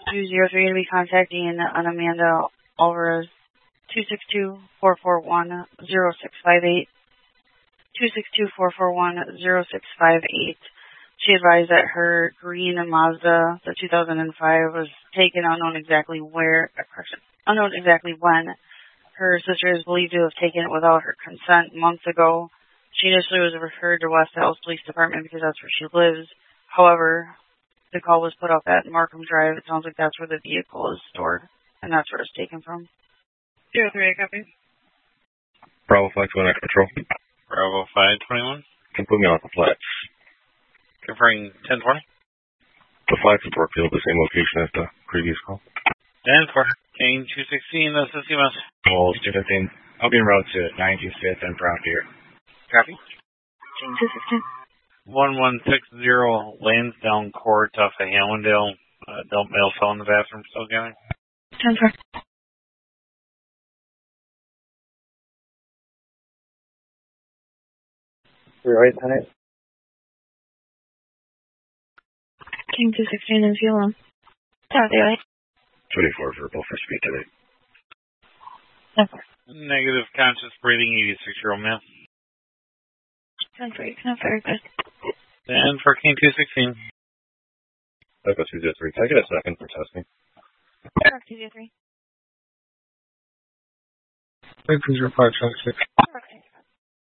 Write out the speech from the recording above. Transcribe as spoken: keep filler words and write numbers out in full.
two zero three to be contacting an Amanda Alvarez, two six two, four four one, zero six five eight, two six two, four four one, zero six five eight. She advised that her green Mazda, the two thousand five, was taken unknown exactly where, correction, unknown exactly when. Her sister is believed to have taken it without her consent months ago. She initially was referred to West Dallas Police Department because that's where she lives. However, the call was put up at Markham Drive. It sounds like that's where the vehicle is stored, and that's where it's taken from. zero three, copy. Bravo five twenty-one, Patrol. Bravo five twenty-one. Can put me on the flats. Confirming ten twenty. The flats in Brookfield, the same location as the previous call. ten for Kane two sixteen, that's the C M S. Calls two fifteen. I'll be en route to ninety-fifth and Brown Deer. Copy. Kane two sixteen. one one six zero Lansdowne Court off of Hallandale. Uh, adult male fell in the bathroom, still getting. ten four. zero eight ten eight. King two sixteen and Fuel on. Sorry, twenty-four verbal for speed today. ten four. Negative conscious breathing, eighty-six year old male. ten four, ten four, good. And for King two sixteen. Echo two zero three, can I get a second for testing? Correct, two zero three. Echo zero five twenty-six.